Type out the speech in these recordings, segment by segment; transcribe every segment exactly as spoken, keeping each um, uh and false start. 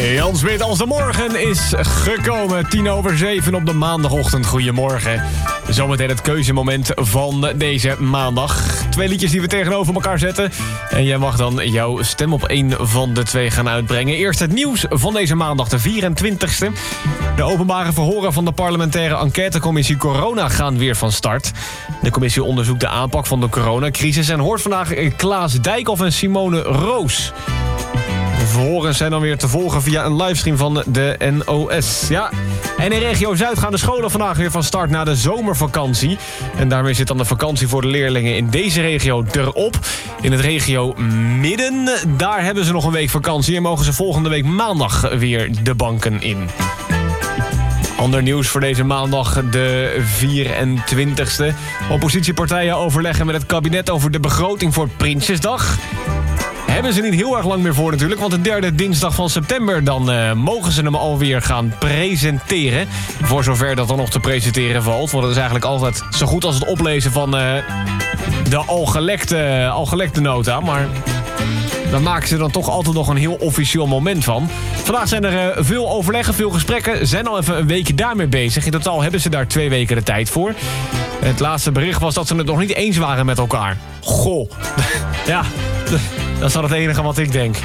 Jan Smit, als de morgen is gekomen. Tien over zeven op de maandagochtend. Goedemorgen. Zometeen het keuzemoment van deze maandag. Twee liedjes die we tegenover elkaar zetten. En jij mag dan jouw stem op één van de twee gaan uitbrengen. Eerst het nieuws van deze maandag, de vierentwintigste. De openbare verhoren van de parlementaire enquêtecommissie Corona gaan weer van start. De commissie onderzoekt de aanpak van de coronacrisis en hoort vandaag Klaas Dijkhoff en Simone Roos. De verhoren zijn dan weer te volgen via een livestream van de N O S. Ja, en in regio Zuid gaan de scholen vandaag weer van start na de zomervakantie. En daarmee zit dan de vakantie voor de leerlingen in deze regio erop. In het regio Midden, daar hebben ze nog een week vakantie en mogen ze volgende week maandag weer de banken in. Ander nieuws voor deze maandag, de vierentwintigste. Oppositiepartijen overleggen met het kabinet over de begroting voor Prinsjesdag. Hebben ze niet heel erg lang meer voor natuurlijk, want de derde dinsdag van september dan uh, mogen ze hem alweer gaan presenteren. Voor zover dat er nog te presenteren valt, want het is eigenlijk altijd zo goed als het oplezen van uh, de al gelekte, al gelekte nota, maar daar maken ze dan toch altijd nog een heel officieel moment van. Vandaag zijn er uh, veel overleggen, veel gesprekken. Zijn al even een weekje daarmee bezig. In totaal hebben ze daar twee weken de tijd voor. Het laatste bericht was dat ze het nog niet eens waren met elkaar. Goh. Ja, dat is dan het enige wat ik denk.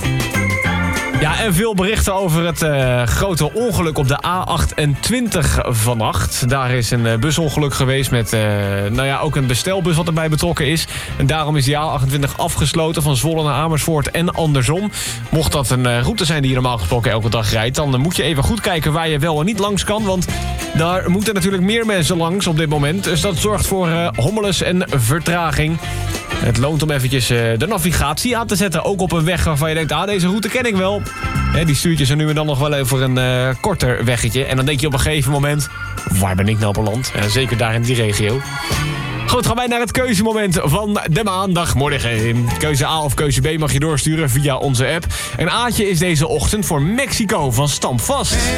Ja, en veel berichten over het uh, grote ongeluk op de A achtentwintig vannacht. Daar is een uh, busongeluk geweest met uh, nou ja, ook een bestelbus wat erbij betrokken is. En daarom is die A achtentwintig afgesloten van Zwolle naar Amersfoort en andersom. Mocht dat een uh, route zijn die je normaal gesproken elke dag rijdt, dan uh, moet je even goed kijken waar je wel en niet langs kan. Want daar moeten natuurlijk meer mensen langs op dit moment. Dus dat zorgt voor uh, hommeles en vertraging. Het loont om eventjes uh, de navigatie aan te zetten. Ook op een weg waarvan je denkt, ah, deze route ken ik wel. He, die stuurt je zo nu en dan nog wel over een uh, korter weggetje. En dan denk je op een gegeven moment, waar ben ik nou beland? Ja, zeker daar in die regio. Goed, gaan wij naar het keuzemoment van de maandagmorgen. Keuze A of keuze B mag je doorsturen via onze app. En Aatje is deze ochtend voor Mexico van Stampvast.